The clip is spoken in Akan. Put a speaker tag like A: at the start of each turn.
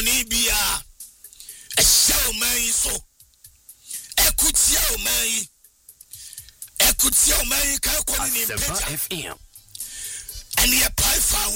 A: boni bia a show man so ekutia o man ekutia o man ka ko ni page FM and ye pay